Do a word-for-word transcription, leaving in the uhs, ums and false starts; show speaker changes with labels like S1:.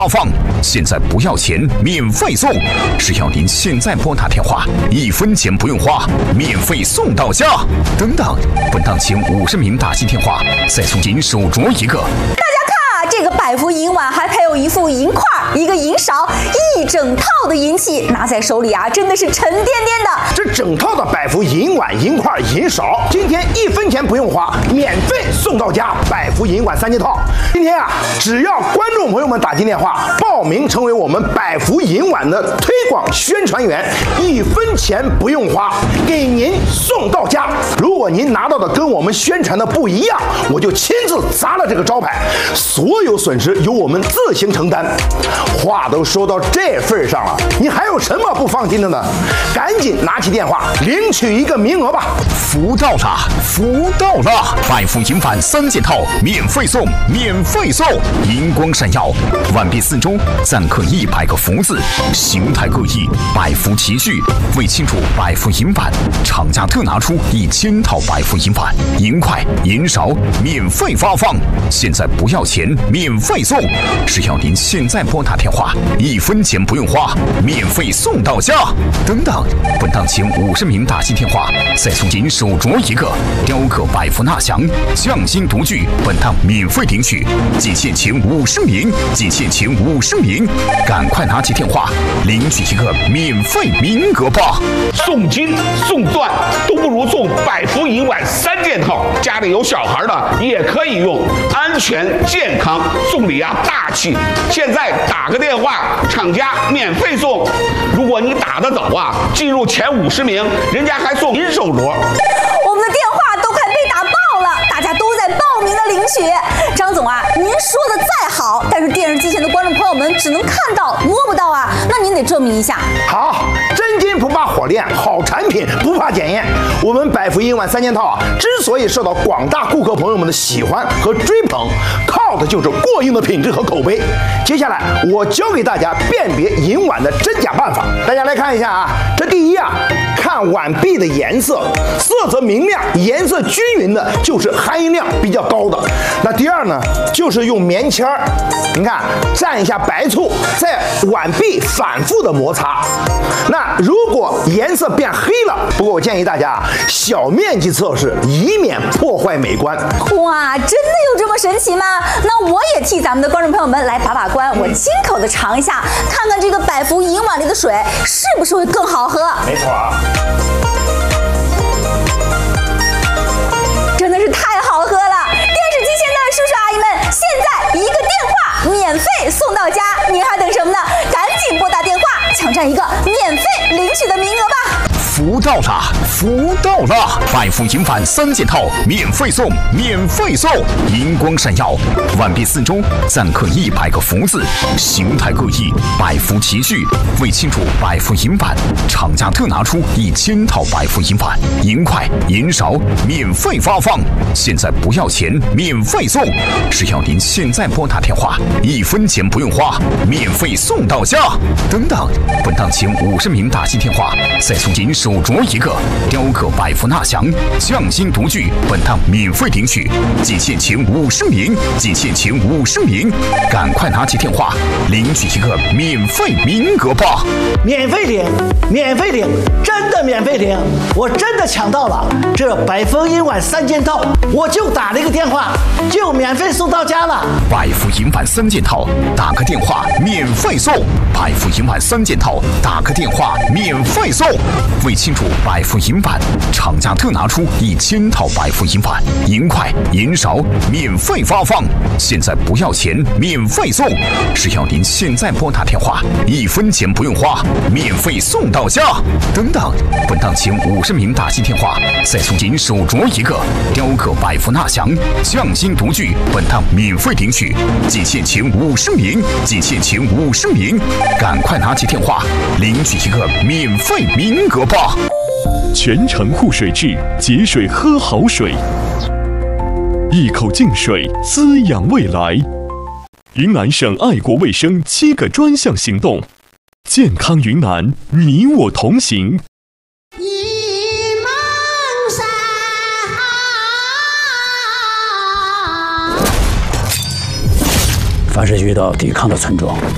S1: 发放，现在不要钱，免费送，只要您现在拨打电话，一分钱不用花，免费送到家。等等，本档前五十名打进电话，再送您手镯一个。
S2: 大家看啊，这个百福银碗还配有一副银块、一个银勺、一整套的银器，拿在手里啊，真的是沉甸甸的。
S3: 这整套的百福银碗、银块、银勺，今天一分钱不用花，免费送到家。百福银碗三件套，今天啊，只要观众朋友们打进电话报名成为我们百福银碗的推广宣传员，一分钱不用花，给您送到家。如果您拿到的跟我们宣传的不一样，我就亲自砸了这个招牌，所有损失由我们自行承担。话都说到这份上了，你还有什么不放心的呢？赶紧拿起电话领取一个名额吧！
S1: 福到了，福到了！百福银碗三件套，免费送，免费送！银光闪耀，碗壁四周錾刻一百个福字，形态各异，百福齐聚。为庆祝百福银碗，厂家特拿出一千套百福银碗、银块、银勺，免费发放。现在不要钱，免费送，只要您现在拨打电话，一分钱不用花，免费送到家。等等，本档前五十名打进电话，再送您手镯一个。雕刻百福纳祥，匠心独具，本档免费领取，仅限前五十名，仅限前五十名，赶快拿起电话领取一个免费名额吧！
S4: 送金送钻都不如送百福银碗三件套，家里有小孩的也可以用，安全健康，送礼啊大气。现在打个电话，厂家免费送。如果你打得早啊，进入前五十名，人家还送银手镯。
S2: 我们的电话都快被打爆了，大家都在报名的领取。张总啊，您说的再好，但是电视机前的观众朋友们只能看到摸不到啊，那您得证明一下。
S3: 好，真金不怕火炼，好产品不怕检验。我们百福银碗三件套啊，之所以受到广大顾客朋友们的喜欢和追捧，靠的就是过硬的品质和口碑。接下来我教给大家辨别银碗的真假办法。大家来看一下啊，这第一啊，看碗壁的颜色，色泽明亮、颜色均匀的，就是含银量比较高的。那第二呢，就是用棉签儿，你看蘸一下白醋，在碗壁反复的摩擦。那如果颜色变黑了，不过我建议大家小面积测试，以免破坏美观。
S2: 哇，真的有这么神奇吗？那我也替咱们的观众朋友们来把把关，我亲口的尝一下，看看这个百福银碗里的水是不是会更好喝。
S3: 没错啊。
S2: 真的是太好喝了！电视机前的叔叔阿姨们，现在一个电话免费送到家，您还等什么呢？赶紧拨打电话，抢占一个免费领取的名额吧！
S1: 福到了，福到了！百福银碗三件套，免费送，免费送！银光闪耀，碗壁四周錾刻一百个福字，形态各异，百福齐聚。为庆祝百福银碗，厂家特拿出一千套百福银碗、银块、银勺，免费发放。现在不要钱，免费送，只要您现在拨打电话，一分钱不用花，免费送到家。等等，本档前五十名打进电话，再送您手镯一个。雕刻百福纳祥，匠心独具，本档免费领取，仅限前五十名，仅限前五十名，赶快拿起电话领取一个免费名额吧！
S5: 免费领，免费领，真的免费领！我真的抢到了这百福银碗三件套，我就打了一个电话，就免费送到家了。
S1: 百福银碗三件套，打个电话免费送！百福银碗三件套，打个电话免费送！为庆祝百福银碗，厂家特拿出一千套百福银碗、银块、银勺，免费发放。现在不要钱，免费送，只要您现在拨打电话，一分钱不用花，免费送到家。等等，本档前五十名打进电话，再送您手镯一个。雕刻百福纳祥，匠心独具，本档免费领取，仅限前五十名，仅限前五十名，赶快拿起电话领取一个免费名额吧！
S6: 全程护水质，节水喝好水，一口净水滋养未来。云南省爱国卫生七个专项行动，健康云南，你我同行。
S7: 一梦山，
S8: 凡是遇到抵抗的村庄，